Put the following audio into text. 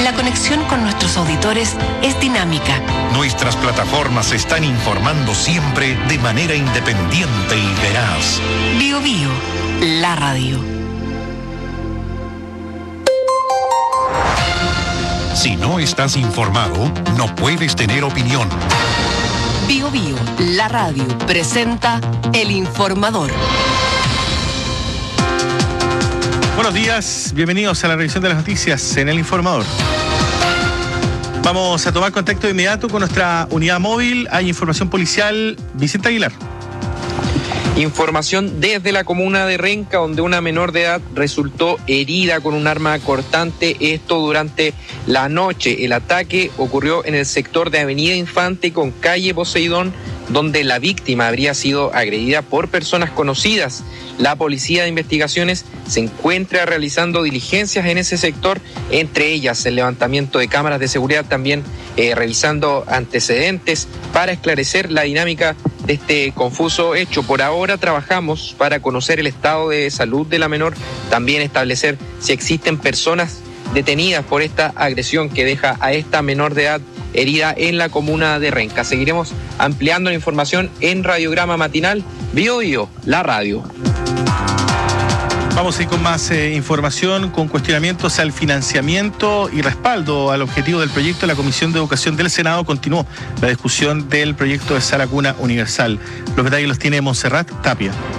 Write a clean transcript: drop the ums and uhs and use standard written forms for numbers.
La conexión con nuestros auditores es dinámica. Nuestras plataformas están informando siempre de manera independiente y veraz. Bio Bio, la radio. Si no estás informado, no puedes tener opinión. Bio Bio, la radio, presenta El Informador. Buenos días, bienvenidos a la revisión de las noticias en El Informador. Vamos a tomar contacto de inmediato con nuestra unidad móvil. Hay información policial. Vicente Aguilar. Información desde la comuna de Renca, donde una menor de edad resultó herida con un arma cortante, esto durante la noche. El ataque ocurrió en el sector de Avenida Infante con calle Poseidón, donde la víctima habría sido agredida por personas conocidas. La Policía de Investigaciones se encuentra realizando diligencias en ese sector, entre ellas el levantamiento de cámaras de seguridad, también revisando antecedentes para esclarecer la dinámica de este confuso hecho. Por ahora trabajamos para conocer el estado de salud de la menor, también establecer si existen personas detenidas por esta agresión que deja a esta menor de edad herida en la comuna de Renca. Seguiremos ampliando la información en Radiograma Matinal, Bio Bio, la radio. Vamos a ir con más información, con cuestionamientos al financiamiento y respaldo al objetivo del proyecto. La Comisión de Educación del Senado continuó la discusión del proyecto de Sala Cuna Universal. Los detalles los tiene Montserrat Tapia.